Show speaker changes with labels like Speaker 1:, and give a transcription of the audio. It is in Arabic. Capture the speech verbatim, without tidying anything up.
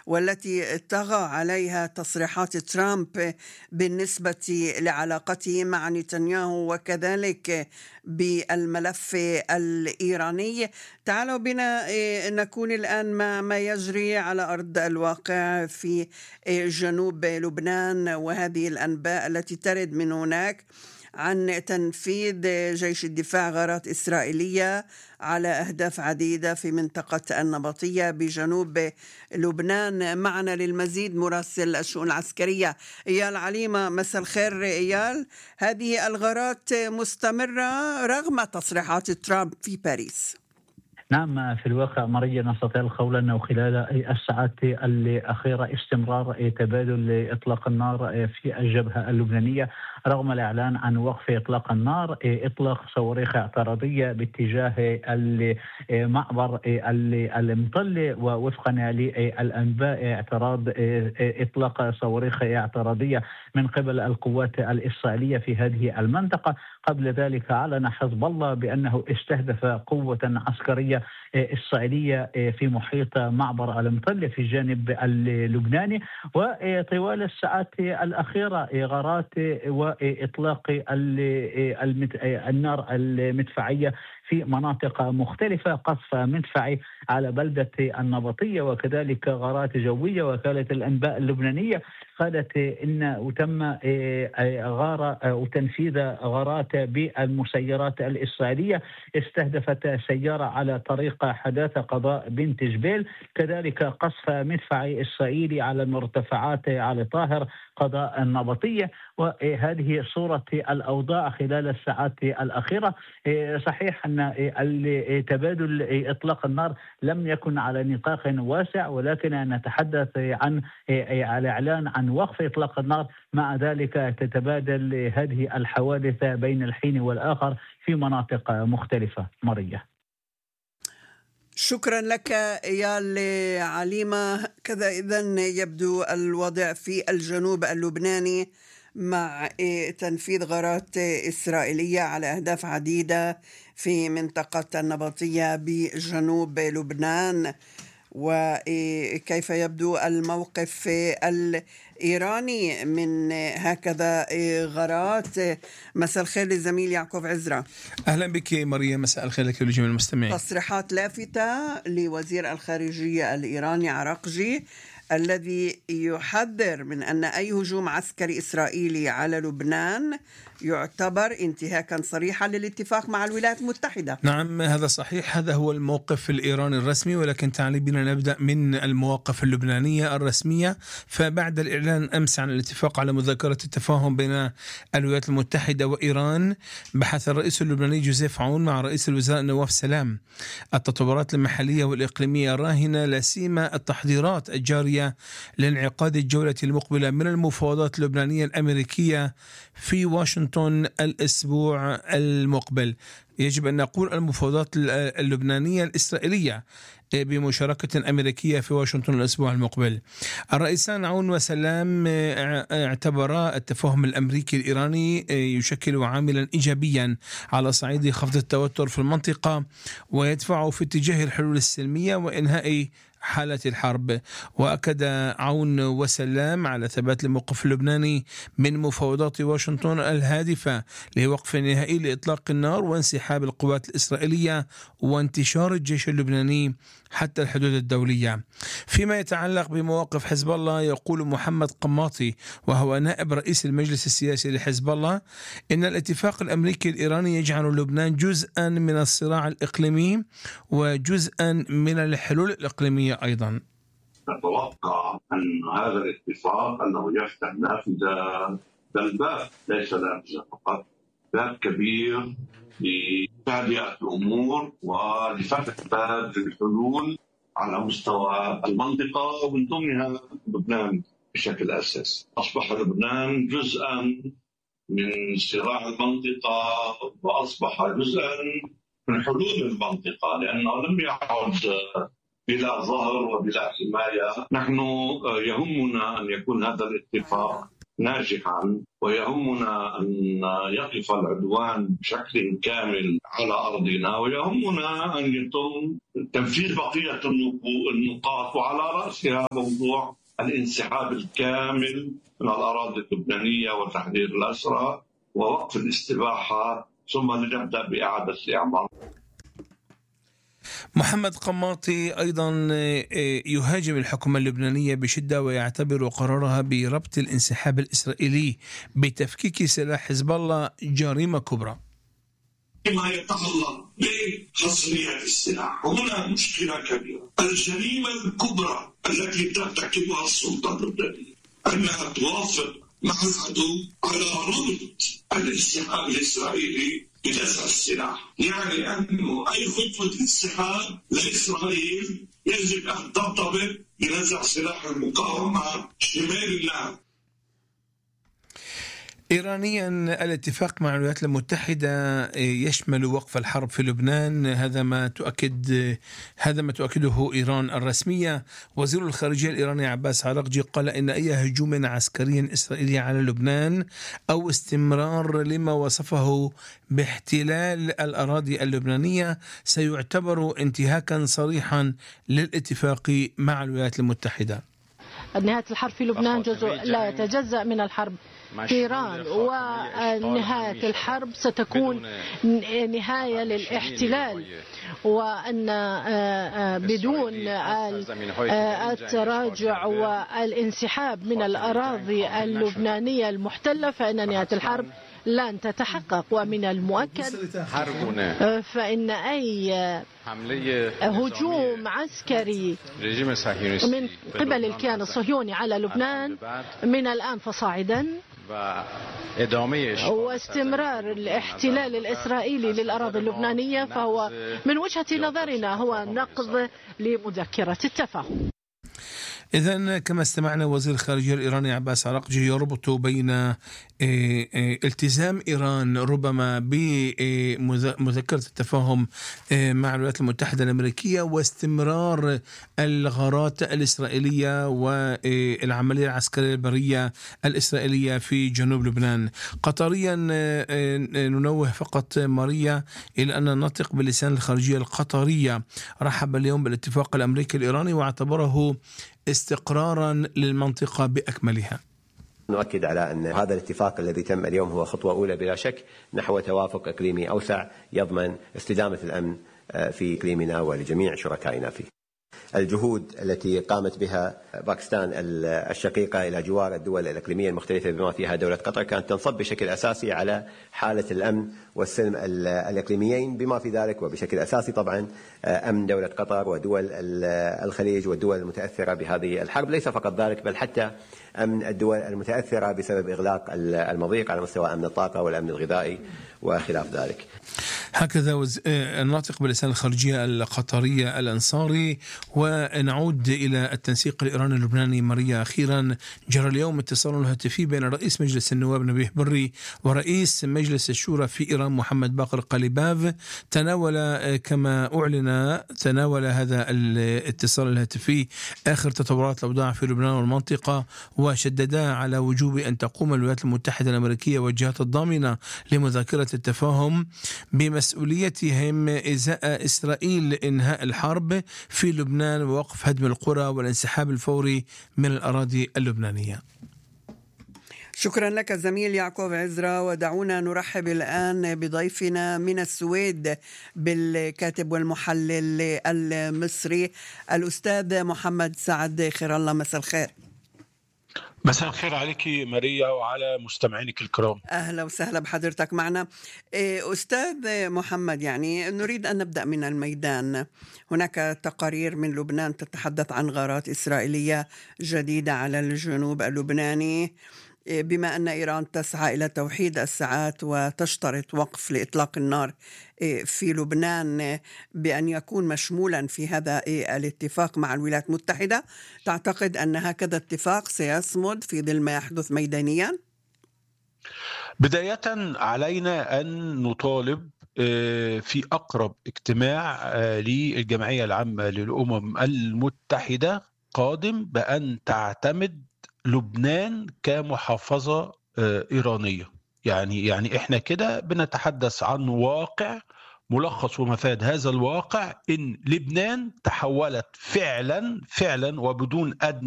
Speaker 1: والتي طغى عليها تصريحات ترامب بالنسبة لعلاقته مع نتنياهو وكذلك بالملف الإيراني. تعالوا بنا نكون الآن مع ما يجري على أرض الواقع في جنوب لبنان وهذه الأنباء التي ترد من هناك عن تنفيذ جيش الدفاع غارات إسرائيلية على أهداف عديدة في منطقة النبطية بجنوب لبنان. معنا للمزيد مراسل الشؤون العسكرية إيال عليمة. مساء الخير إيال. هذه الغارات مستمرة رغم تصريحات ترامب في باريس.
Speaker 2: نعم، في الواقع مريا نستطيع القول أنه خلال الساعات الأخيرة استمرار تبادل إطلاق النار في الجبهة اللبنانية رغم الإعلان عن وقف إطلاق النار. إطلاق صواريخ اعتراضية باتجاه المعبر المطل، ووفقا للأنباء اعتراض إطلاق صواريخ اعتراضية من قبل القوات الإسرائيلية في هذه المنطقة. قبل ذلك أعلن حزب الله بأنه استهدف قوة عسكرية إسرائيلية في محيط معبر المطل في الجانب اللبناني. وطوال الساعات الأخيرة غارات وإطلاق النار المدفعية في مناطق مختلفة، قصف مدفعي على بلدة النبطية وكذلك غارات جوية. وكالة الأنباء اللبنانية قالت إن تم غارة وتنفيذ غارات بالمسيرات الإسرائيلية استهدفت سيارة على طريق حداثة قضاء بنت جبيل، كذلك قصف مدفعي إسرائيلي على المرتفعات على طاهر قضاء النبطية. وهذه صورة الأوضاع خلال الساعات الأخيرة. صحيح أن تبادل إطلاق النار لم يكن على نطاق واسع، ولكن نتحدث عن الإعلان عن وقف إطلاق النار، مع ذلك تتبادل هذه الحوادث بين الحين والآخر في مناطق مختلفة. مرية،
Speaker 1: شكرا لك إيال عليمة. كذا إذن يبدو الوضع في الجنوب اللبناني مع تنفيذ غارات إسرائيلية على أهداف عديدة في منطقة النبطية بجنوب لبنان. وكيف يبدو الموقف الإيراني من هكذا غارات؟ مساء الخير للزميل يعقوب عزرا.
Speaker 3: أهلا بك مريم. مساء الخير لك ولجميع المستمعين.
Speaker 1: تصريحات لافتة لوزير الخارجية الإيراني عراقجي الذي يحذر من أن أي هجوم عسكري إسرائيلي على لبنان يعتبر انتهاكا صريحا للاتفاق مع الولايات المتحدة.
Speaker 3: نعم، هذا صحيح. هذا هو الموقف الإيراني الرسمي، ولكن تعالي بنا نبدأ من المواقف اللبنانية الرسمية. فبعد الإعلان أمس عن الاتفاق على مذكرة التفاهم بين الولايات المتحدة وإيران، بحث الرئيس اللبناني جوزيف عون مع رئيس الوزراء نواف سلام التطورات المحلية والإقليمية الراهنة، لا سيما التحضيرات الجارية لانعقاد الجولة المقبلة من المفاوضات اللبنانية الأمريكية في واشنطن الأسبوع المقبل. يجب أن نقول المفاوضات اللبنانية الإسرائيلية بمشاركة أمريكية في واشنطن الأسبوع المقبل. الرئيسان عون وسلام اعتبرا التفاهم الأمريكي الإيراني يشكل عاملا إيجابيا على صعيد خفض التوتر في المنطقة ويدفع في اتجاه الحلول السلمية وإنهاء حالة الحرب. وأكد عون وسلام على ثبات الموقف اللبناني من مفاوضات واشنطن الهادفة لوقف نهائي لإطلاق النار وانسحاب القوات الإسرائيلية وانتشار الجيش اللبناني حتى الحدود الدولية. فيما يتعلق بمواقف حزب الله، يقول محمد قماطي وهو نائب رئيس المجلس السياسي لحزب الله إن الاتفاق الأمريكي الإيراني يجعل لبنان جزءا من الصراع الإقليمي وجزءا من الحلول الإقليمية أيضا.
Speaker 4: نتوقع أن هذا الاتفاق أنه يفتح نافذة، بل باب ليس نافذة فقط، باب كبير لتهدئة الأمور ولفتح باب للحلول على مستوى المنطقة ومن ضمنها لبنان بشكل أساسي. أصبح لبنان جزءا من صراع المنطقة وأصبح جزءا من حلول المنطقة، لأنه لم يعد بلا ظهر وبلا حماية. نحن يهمنا أن يكون هذا الاتفاق ناجحا، ويهمنا أن يقف العدوان بشكل كامل على أرضنا، ويهمنا أن يتم تنفيذ بقية النقاط، وعلى رأسها موضوع الانسحاب الكامل من الأراضي اللبنانية وتحرير الأسرى ووقف الاستباحة، ثم نبدأ بإعادة الإعمار.
Speaker 3: محمد قماطي أيضا يهاجم الحكومة اللبنانية بشدة ويعتبر قرارها بربط الانسحاب الإسرائيلي بتفكيك سلاح حزب الله جريمة كبرى.
Speaker 4: ما يتعلق بحصرية السلاح، وهنا مشكلة كبيرة. الجريمة الكبرى التي ترتكبها السلطة اللبنانية أنها توافق مع العدو على ربط الانسحاب الإسرائيلي بنزع السلاح. يعني أنه أي خطوة انسحاب لإسرائيل يجب أن ترتبط بنزع سلاح المقاومة شمال اللاعب.
Speaker 3: إيرانيا الاتفاق مع الولايات المتحدة يشمل وقف الحرب في لبنان، هذا ما تؤكد هذا ما تؤكده إيران الرسمية. وزير الخارجية الإيراني عباس عراقجي قال إن أي هجوم عسكري إسرائيلي على لبنان أو استمرار لما وصفه باحتلال الأراضي اللبنانية سيعتبر انتهاكا صريحا للاتفاق مع الولايات المتحدة.
Speaker 5: نهاية الحرب في لبنان جزء لا يتجزأ من الحرب في إيران، ونهاية الحرب ستكون نهاية للاحتلال، وأن بدون التراجع والانسحاب من الأراضي اللبنانية المحتلة فإن نهاية الحرب لن تتحقق. ومن المؤكد فإن أي هجوم عسكري من قبل الكيان الصهيوني على لبنان من الآن فصاعدا واستمرار الاحتلال الإسرائيلي للأراضي اللبنانية فهو من وجهة نظرنا هو نقض لمذكرة التفاهم.
Speaker 3: إذن كما استمعنا وزير الخارجية الإيراني عباس عراقجي يربط بين التزام إيران ربما بمذكرة التفاهم مع الولايات المتحدة الأمريكية واستمرار الغارات الإسرائيلية والعملية العسكرية البرية الإسرائيلية في جنوب لبنان. قطريا ننوه فقط ماريا إلى أن ننطق بلسان الخارجية القطرية رحب اليوم بالاتفاق الأمريكي الإيراني واعتبره استقرارا للمنطقة بأكملها.
Speaker 6: نؤكد على أن هذا الاتفاق الذي تم اليوم هو خطوة أولى بلا شك نحو توافق إقليمي أوسع يضمن استدامة الأمن في إقليمنا ولجميع شركائنا فيه. الجهود التي قامت بها باكستان الشقيقة إلى جوار الدول الإقليمية المختلفة بما فيها دولة قطر كانت تنصب بشكل أساسي على حالة الأمن والسلم الإقليميين بما في ذلك وبشكل أساسي طبعا أمن دولة قطر ودول الخليج والدول المتأثرة بهذه الحرب، ليس فقط ذلك بل حتى أمن الدول المتأثرة بسبب إغلاق المضيق على مستوى أمن الطاقة والأمن الغذائي وخلاف ذلك.
Speaker 3: هكذا وز... الناطق بلسان الخارجية القطرية الأنصاري. ونعود إلى التنسيق الإيراني اللبناني. ماريا، أخيرا جرى اليوم اتصال هاتفي بين رئيس مجلس النواب نبيه بري ورئيس مجلس الشورى في إيران محمد باقر قليباف. تناول كما أعلن تناول هذا الاتصال الهاتفي آخر تطورات الأوضاع في لبنان والمنطقة، وشددا على وجوب أن تقوم الولايات المتحدة الأمريكية والجهات الضامنة لمذاكرة التفاهم بمسؤوليتهم إزاء إسرائيل إنهاء الحرب في لبنان ووقف هدم القرى والانسحاب الفوري من الأراضي اللبنانية.
Speaker 1: شكرا لك زميل يعقوب عزرا. ودعونا نرحب الآن بضيفنا من السويد بالكاتب والمحلل المصري الأستاذ محمد سعد. خير الله، مساء الخير.
Speaker 7: مساء الخير عليك ماريا وعلى مستمعينك الكرام.
Speaker 1: أهلا وسهلا بحضرتك معنا. أستاذ محمد، يعني نريد أن نبدأ من الميدان. هناك تقارير من لبنان تتحدث عن غارات إسرائيلية جديدة على الجنوب اللبناني، بما أن إيران تسعى إلى توحيد الساعات وتشترط وقف لإطلاق النار في لبنان بأن يكون مشمولا في هذا الاتفاق مع الولايات المتحدة. تعتقد أن هكذا اتفاق سيصمد في ظل ما يحدث ميدانيا؟
Speaker 7: بداية علينا أن نطالب في أقرب اجتماع للجمعية العامة للأمم المتحدة قادم بأن تعتمد لبنان كمحافظة إيرانية. يعني يعني إحنا كده بنتحدث عن واقع، ملخص ومفاد هذا الواقع إن لبنان تحولت فعلا فعلا وبدون أدنى